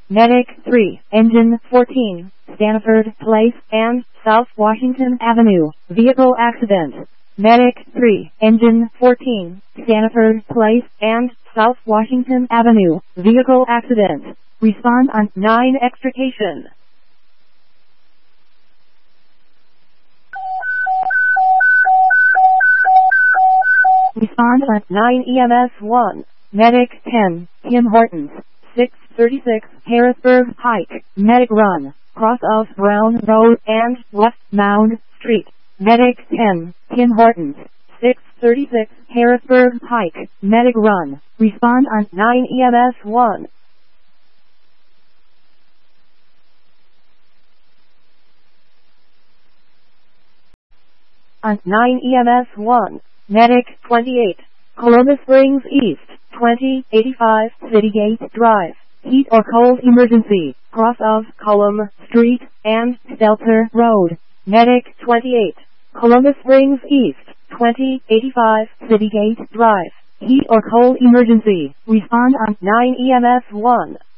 Medic 3, Engine 14, Stanford Place and South Washington Avenue, vehicle accident. Medic 3, Engine 14, Stanford Place and South Washington Avenue, vehicle accident. Respond on 9 extrication. Respond on 9 EMS 1. Medic 10, Tim Hortons, 636 Harrisburg Pike. Medic run, cross of Brown Road and West Mound Street. Medic 10, Tim Hortons, 636 Harrisburg Pike. Medic run. Respond on 9 EMS 1. On 9 EMS 1. Medic 28, Columbus Springs East, 2085 Citygate Drive. Heat or cold emergency, cross of Cullum Street and Stelter Road. Medic 28, Columbus Springs East, 2085 Citygate Drive. Heat or cold emergency. Respond on 9 EMS 1.